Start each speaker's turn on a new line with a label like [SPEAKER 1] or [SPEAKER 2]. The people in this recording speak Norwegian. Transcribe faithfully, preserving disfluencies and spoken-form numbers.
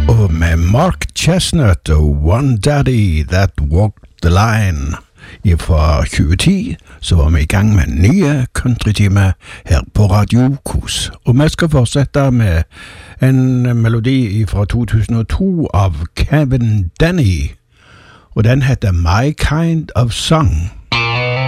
[SPEAKER 1] Og med Mark Chestnut og One Daddy That Walked the Line fra tjue ti, så var vi i gang med en ny countrytime her på Radio Kos. Og vi skal fortsette med en melodi fra to tusen og to av Kevin Denny, og den heter My Kind of Song.